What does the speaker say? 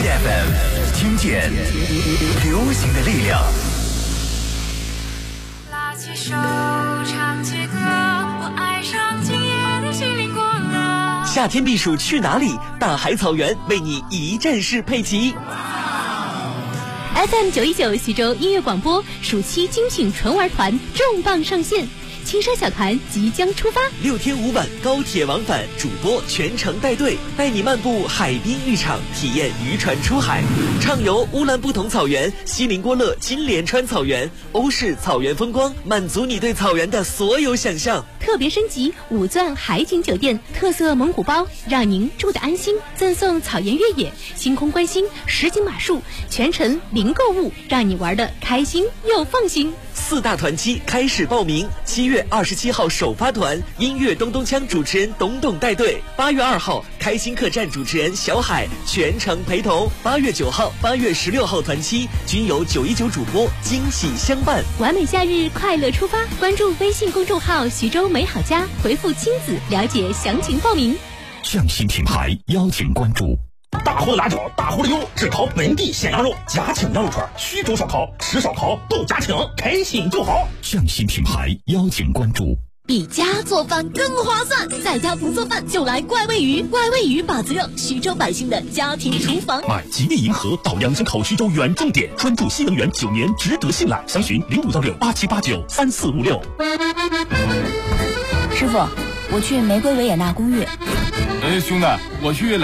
Hit FM， 听见流行的力量。 拉起手，唱起歌，我爱上今夜的心灵过了。 夏天避暑去哪里？大海草原为你一站式配齐。 FM 919徐州音乐广播暑期精品纯玩团重磅上线，轻奢小团即将出发 ，6天5晚高铁往返，主播全程带队，带你漫步海滨浴场，体验渔船出海，畅游乌兰布统草原、锡林郭勒金莲川草原、欧式草原风光，满足你对草原的所有想象。 特别升级5钻海景酒店，特色蒙古包，让您住得安心。赠送草原越野、星空观星、实景马术，全程零购物，让你玩得开心又放心。 4大团期开始报名，7月27号首发团，音乐咚咚锵主持人董董带队；8月2号开心客栈主持人小海全程陪同；8月9号、8月16号团期均由919主播惊喜相伴。 完美夏日快乐出发，关注微信公众号徐州美好家，回复亲子了解详情报名。 匠心品牌邀请关注。大货的辣椒，大货的油，只烤本地鲜羊肉，家庭羊肉串，徐州烧烤，吃烧烤都家庭，开心就好。匠心品牌邀请关注。 比家做饭更划算，在家不做饭就来怪味鱼，怪味鱼把子肉，徐州百姓的家庭厨房。 买吉利银河到杨森口徐州远重点，专注新能源9年，值得信赖。详询051687893456。 师傅，我去玫瑰维也纳公寓。 兄弟，我去